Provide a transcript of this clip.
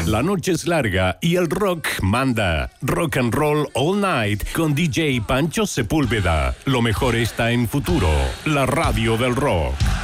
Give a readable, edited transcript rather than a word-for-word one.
La noche es larga y el rock manda. Rock and Roll All Night con DJ Pancho Sepúlveda. Lo mejor está en Futuro, la radio del rock.